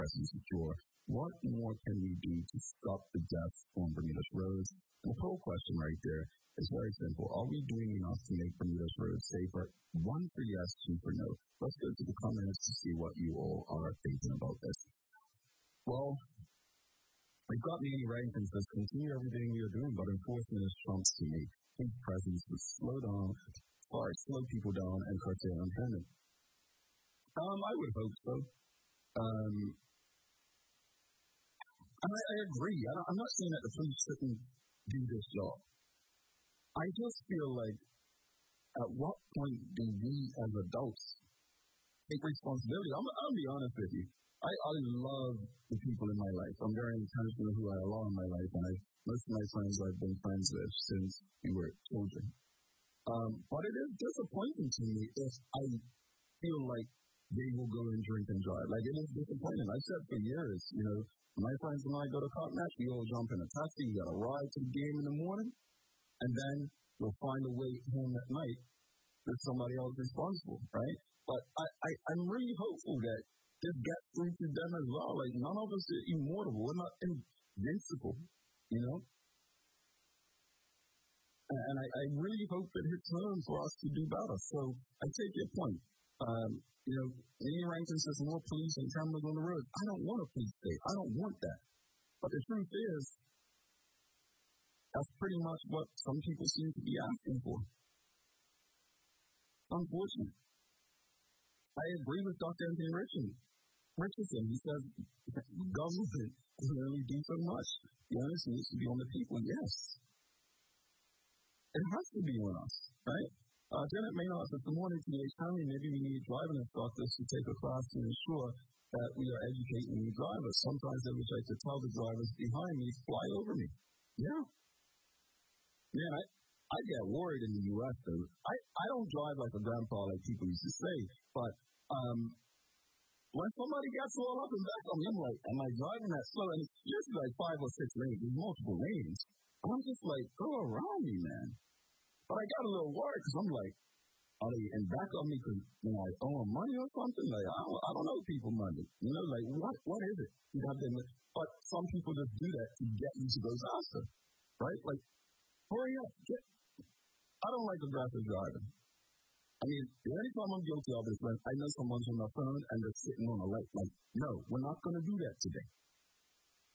and secure. What more can we do to stop the deaths on Bermuda's roads? And the whole question right there is very simple. Are we doing enough to make Bermuda's roads safer? One for yes, two for no. Let's go to the comments to see what you all are thinking about this. Well, we've got Nene Reddington says, continue everything we are doing, but enforcement is Trump's to me. His presence would slow people down and curtail employment. I would hope so. And I agree. I'm not saying that the police shouldn't do this job. I just feel like, at what point do we as adults take responsibility? I'll be honest with you. I love the people in my life. I'm very intentional who I allow in my life, and most of my friends I've been friends with since we were children. But it is disappointing to me if I feel like they will go and drink and drive. Like, it is disappointing. I said for years, my friends and I go to Cotton Match, we all jump in a taxi, we got to ride to the game in the morning, and then we'll find a way home at night with somebody else responsible, right? But I'm really hopeful that this gets through to them as well. Like, none of us are immortal. We're not invincible, And I really hope it hits home for us to do better. So I take your point. Nene Reddington says more police and cameras on the road. I don't want a police state. I don't want that. But the truth is, that's pretty much what some people seem to be asking for. Unfortunate. I agree with Dr. Anthony Richardson. He says government can only do so much. The onus needs to be on the people. Yes. It has to be on us, right? Janet Maynard says, good morning, TH County. Maybe we need driving instructors to take a class to ensure that we are educating new drivers. Sometimes I wish I could tell the drivers behind me, fly over me. Yeah. Man, I get worried in the U.S., though. I don't drive like a grandpa like people used to say, but when somebody gets all up and back on me, I'm like, am I driving that slow? And it's usually like 5 or 6 lanes. There's multiple lanes. I'm just like, go around me, man. But I got a little worried because I'm like, are they in back of me because I owe them money or something? Like, I don't know people money. Like, what is it? But some people just do that to get you to go faster, right? Like, hurry up. I don't like aggressive driving. I mean, the only time I'm guilty of is when I know someone's on their phone and they're sitting on a light. Like, no, we're not going to do that today.